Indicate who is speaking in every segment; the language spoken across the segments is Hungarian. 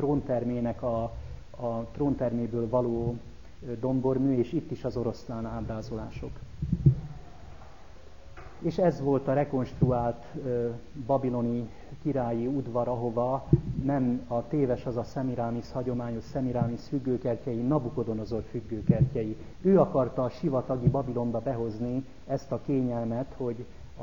Speaker 1: tróntermének a trónterméből való dombormű, és itt is az oroszlán ábrázolások. És ez volt a rekonstruált babiloni királyi udvar, ahova nem a téves, az a Szemirámisz, hagyományos Szemirámisz függőkertjei, Nabukodonozor függőkertjei. Ő akarta a sivatagi Babilonba behozni ezt a kényelmet, hogy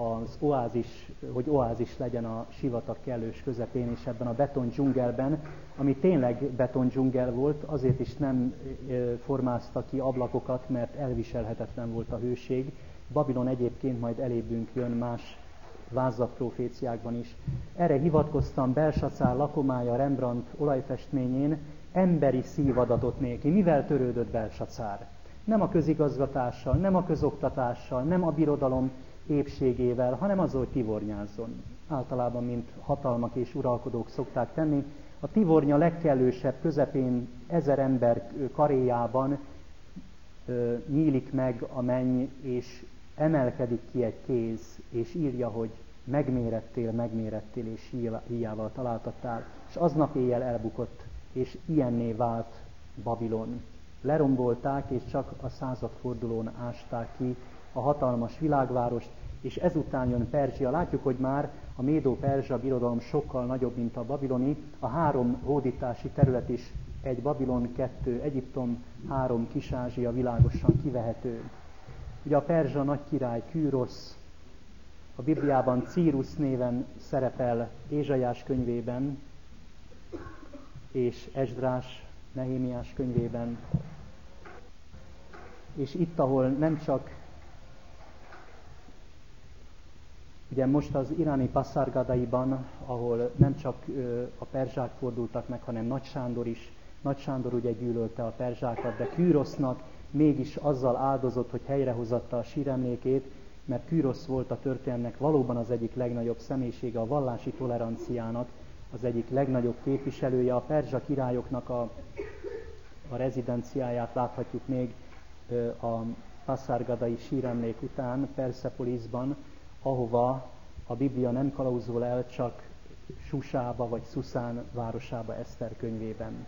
Speaker 1: oázis legyen a sivatag kellős közepén, és ebben a beton dzsungelben, ami tényleg beton dzsungel volt, azért is nem formázta ki ablakokat, mert elviselhetetlen volt a hőség. Babilon egyébként majd elébünk jön más vázlatproféciákban is. Erre hivatkoztam Belsacár lakomája Rembrandt olajfestményén, emberi szívadatot néki. Mivel törődött Belsacár? Nem a közigazgatással, nem a közoktatással, nem a birodalom épségével, hanem azzal, hogy tivornyázzon. Általában, mint hatalmak és uralkodók szokták tenni. A tivornya legkellősebb közepén 1000 ember karéjában nyílik meg a menny, és emelkedik ki egy kéz, és írja, hogy megmérettél, és híjával találtattál. És aznap éjjel elbukott, és ilyenné vált Babilon. Lerombolták, és csak a századfordulón ásták ki a hatalmas világvárost, és ezután jön Perzsia. Látjuk, hogy már a Médó-Perzsa birodalom sokkal nagyobb, mint a babiloni. A 3 hódítási terület is, 1 Babilon, 2 Egyiptom, 3 Kis-Ázsia világosan kivehető. Ugye a perzsa nagykirály Kűrosz a Bibliában Círus néven szerepel Ézsaiás könyvében, és Esdrás, Nehémiás könyvében. És itt, ahol nem csak, ugye most az iráni Pasargadaiban, ahol nem csak a perzsák fordultak meg, hanem Nagy Sándor is. Nagy Sándor ugye gyűlölte a perzsákat, de Kűrosznak mégis azzal áldozott, hogy helyrehozatta a síremlékét, mert Kűrosz volt a történelmnek valóban az egyik legnagyobb személyisége, a vallási toleranciának az egyik legnagyobb képviselője. A perzsa királyoknak a rezidenciáját láthatjuk még a Pasargadai síremlék után, Perszepoliszban, ahova a Biblia nem kalauzol el, csak Susába vagy Szuszán városába Eszter könyvében.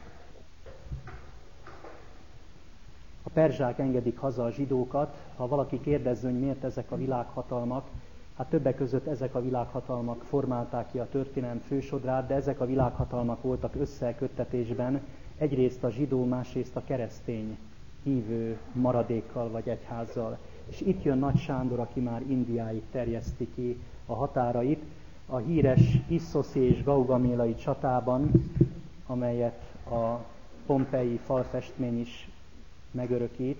Speaker 1: A perzsák engedik haza a zsidókat. Ha valaki kérdezze, hogy miért ezek a világhatalmak, hát többek között ezek a világhatalmak formálták ki a történelem fősodrát, de ezek a világhatalmak voltak összeköttetésben egyrészt a zsidó, másrészt a keresztény hívő maradékkal vagy egyházzal. És itt jön Nagy Sándor, aki már Indiáig terjeszti ki a határait. A híres Isszoszi és Gaugamélai csatában, amelyet a pompei falfestmény is megörökít.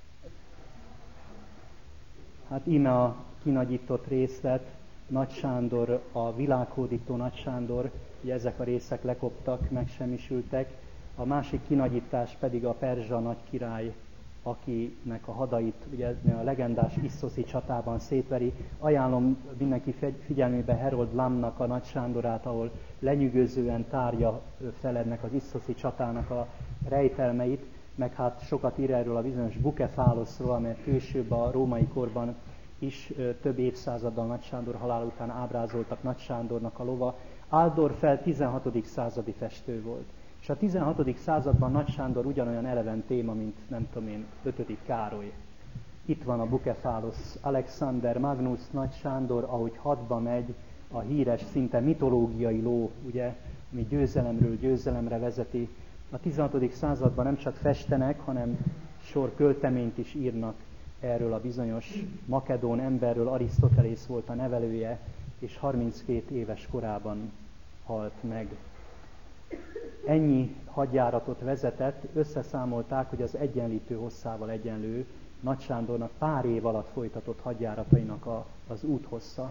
Speaker 1: Hát íme a kinagyított részlet, Nagy Sándor, a világhódító Nagy Sándor, ugye ezek a részek lekoptak, megsemmisültek. A másik kinagyítás pedig a perzsa nagykirály, akinek a hadait ugye a legendás Isszoszi csatában szétveri. Ajánlom mindenki figyelmébe Harold Lamnak a Nagy Sándorát, ahol lenyűgözően tárja fel ennek az Isszoszi csatának a rejtelmeit, meg hát sokat ír erről a bizonyos Bukefáloszról, amelyet később a római korban is több évszázaddal Nagy Sándor halála után ábrázoltak Nagy Sándornak a lova. Áldor fel 16. századi festő volt. És a 16. században Nagy Sándor ugyanolyan eleven téma, mint nem tudom én, 5. Károly. Itt van a Bukefálosz, Alexander Magnus, Nagy Sándor, ahogy hadba megy, a híres, szinte mitológiai ló, ugye, ami győzelemről győzelemre vezeti. A 16. században nem csak festenek, hanem sor költeményt is írnak erről a bizonyos makedón emberről. Arisztotelész volt a nevelője, és 32 éves korában halt meg. Ennyi hadjáratot vezetett, összeszámolták, hogy az egyenlítő hosszával egyenlő Nagy Sándornak pár év alatt folytatott hadjáratainak az úthossza.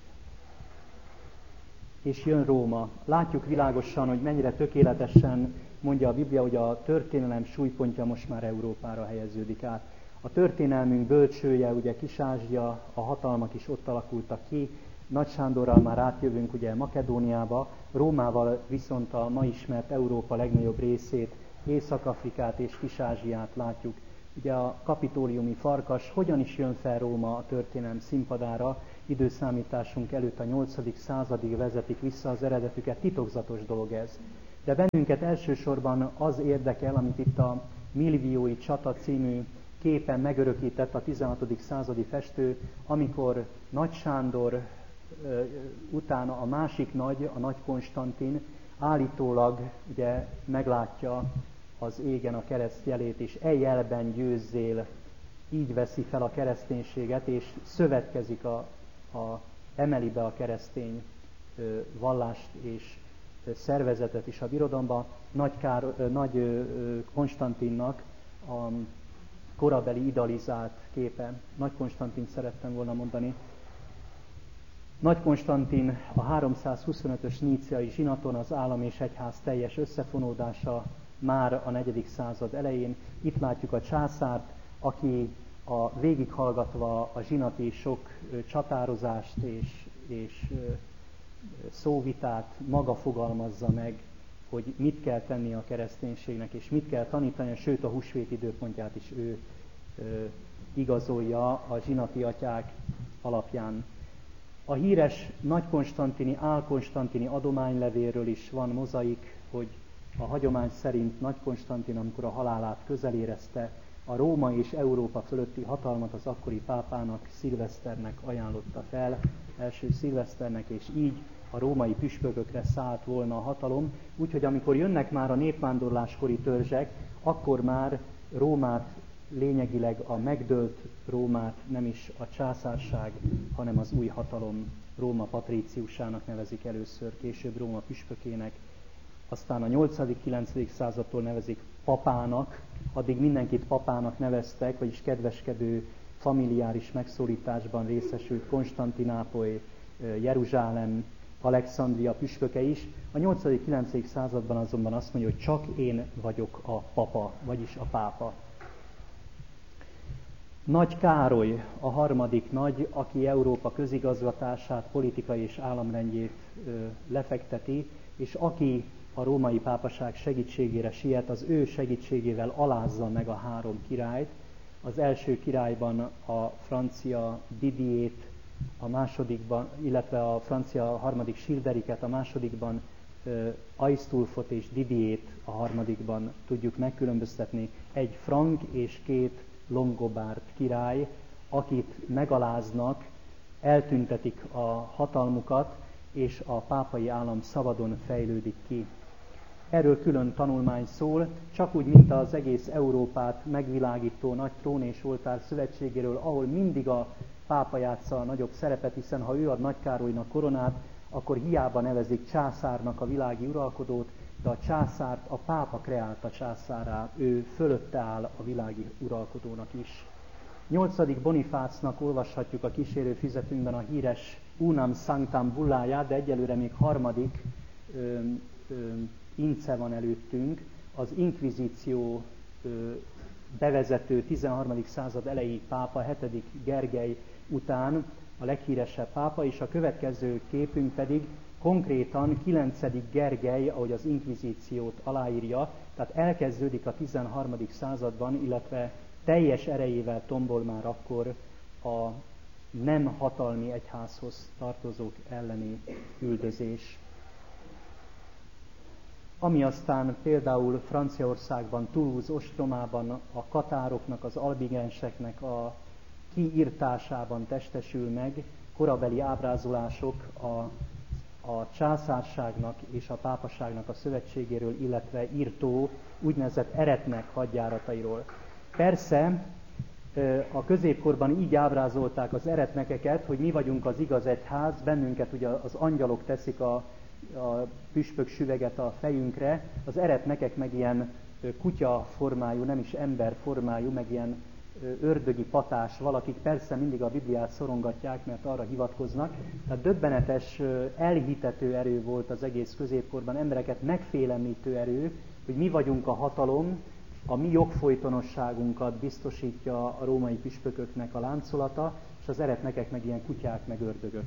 Speaker 1: És jön Róma. Látjuk világosan, hogy mennyire tökéletesen mondja a Biblia, hogy a történelem súlypontja most már Európára helyeződik át. A történelmünk bölcsője, ugye Kis-Ázsia, a hatalmak is ott alakultak ki, Nagy Sándorral már átjövünk ugye Makedóniába, Rómával viszont a ma ismert Európa legnagyobb részét, Észak-Afrikát és Kis-Ázsiát látjuk. Ugye a kapitóliumi farkas hogyan is jön fel Róma a történelem színpadára, időszámításunk előtt a 8. századig vezetik vissza az eredetüket, titokzatos dolog ez. De bennünket elsősorban az érdekel, amit itt a Milviói csata című képen megörökített a 16. századi festő, amikor Nagy Sándor utána a másik nagy, a Nagy Konstantin állítólag ugye meglátja az égen a kereszt jelét, és e jelben győzzél, így veszi fel a kereszténységet, és szövetkezik, emeli be a keresztény vallást és szervezetet is a birodalomba. Nagy Konstantinnak a korabeli idealizált képe. Nagy Konstantint szerettem volna mondani. Nagy Konstantin a 325-ös níciai zsinaton az állam és egyház teljes összefonódása már a 4. század elején. Itt látjuk a császárt, aki végighallgatva a zsinati sok csatározást és szóvitát maga fogalmazza meg, hogy mit kell tenni a kereszténységnek, és mit kell tanítani, sőt a húsvét időpontját is ő igazolja a zsinati atyák alapján. A híres nagykonstantini, álkonstantini adománylevélről is van mozaik, hogy a hagyomány szerint Nagy Konstantin, amikor a halálát közel érezte, a Róma és Európa fölötti hatalmat az akkori pápának, Szilveszternek ajánlotta fel, első Szilveszternek, és így a római püspökökre szállt volna a hatalom, úgyhogy amikor jönnek már a népvándorláskori törzsek, akkor már Rómát, lényegileg a megdőlt Rómát nem is a császárság, hanem az új hatalom Róma patríciusának nevezik először, később Róma püspökének, aztán a 8.-9. századtól nevezik papának, addig mindenkit papának neveztek, vagyis kedveskedő, familiáris megszólításban részesült Konstantinápoly, Jeruzsálem, Alexandria püspöke is. A 8.-9. században azonban azt mondja, hogy csak én vagyok a papa, vagyis a pápa. Nagy Károly a harmadik nagy, aki Európa közigazgatását, politikai és államrendjét lefekteti, és aki a római pápaság segítségére siet, az ő segítségével alázza meg a három királyt. Az első királyban a francia Didiét, a másodikban, illetve a francia harmadik Childeriket, a másodikban Aistulfot és Didiét, a harmadikban tudjuk megkülönböztetni. Egy frank és két longobárd király, akit megaláznak, eltüntetik a hatalmukat, és a pápai állam szabadon fejlődik ki. Erről külön tanulmány szól, csak úgy, mint az egész Európát megvilágító nagy trón és oltár szövetségéről, ahol mindig a pápa játsza a nagyobb szerepet, hiszen ha ő ad Nagy Károlynak koronát, akkor hiába nevezik császárnak a világi uralkodót, de a császárt a pápa kreálta császárrá, ő fölötte áll a világi uralkodónak is. 8. Bonifácnak olvashatjuk a kísérő füzetünkben a híres Unam Sanctam bulláját, de egyelőre még harmadik ince van előttünk, az inkvizíció bevezető 13. század elejé pápa, 7. Gergely után a leghíresebb pápa, és a következő képünk pedig konkrétan 9. Gergely, ahogy az inkvizíciót aláírja, tehát elkezdődik a 13. században, illetve teljes erejével tombol már akkor a nem hatalmi egyházhoz tartozók elleni üldözés. Ami aztán például Franciaországban, Toulouse ostromában a katároknak, az albigenseknek a kiirtásában testesül meg, korabeli ábrázolások a császárságnak és a pápaságnak a szövetségéről, illetve írtó úgynevezett eretnek hadjáratairól. Persze a középkorban így ábrázolták az eretnekeket, hogy mi vagyunk az igaz egyház, bennünket ugye az angyalok teszik a püspök süveget a fejünkre, az eretnekek meg ilyen kutya formájú, nem is ember formájú, meg ilyen ördögi patás valakik, persze mindig a Bibliát szorongatják, mert arra hivatkoznak. Tehát döbbenetes, elhitető erő volt az egész középkorban, embereket megfélemlítő erő, hogy mi vagyunk a hatalom, a mi jogfolytonosságunkat biztosítja a római püspököknek a láncolata, és az eretnekek meg ilyen kutyák, meg ördögök.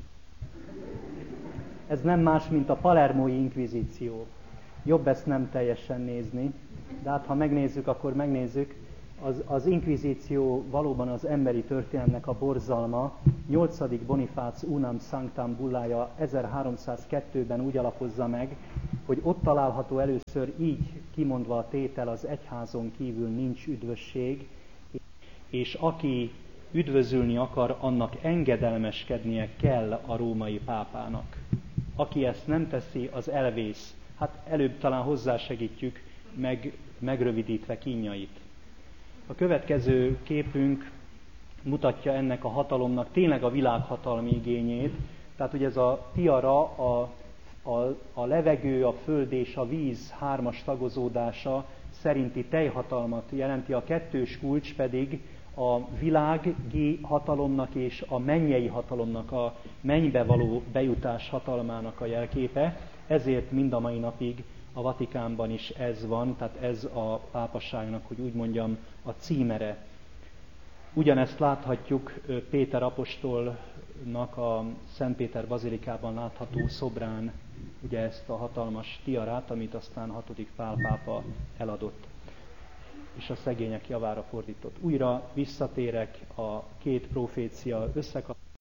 Speaker 1: Ez nem más, mint a palermói inkvizíció. Jobb ezt nem teljesen nézni, de hát ha megnézzük, akkor megnézzük. Az inkvizíció valóban az emberi történelmnek a borzalma. 8. Bonifác Unam Sanctam bullája 1302-ben úgy alapozza meg, hogy ott található először így kimondva a tétel, az egyházon kívül nincs üdvösség, és aki üdvözülni akar, annak engedelmeskednie kell a római pápának. Aki ezt nem teszi, az elvész. Hát előbb talán hozzásegítjük, megrövidítve kínjait. A következő képünk mutatja ennek a hatalomnak tényleg a világhatalmi igényét. Tehát ugye ez a tiara, a levegő, a föld és a víz hármas tagozódása szerinti teljhatalmat jelenti, a kettős kulcs pedig a világi hatalomnak és a mennyei hatalomnak, a mennybe való bejutás hatalmának a jelképe. Ezért mind a mai napig a Vatikánban is ez van, tehát ez a pápasságnak, hogy úgy mondjam, a címere. Ugyanezt láthatjuk Péter apostolnak a Szent Péter bazilikában látható szobrán, ugye ezt a hatalmas tiarát, amit aztán 6. Pál pápa eladott, és a szegények javára fordított. Újra visszatérek, a két profécia összekapcsolódnak.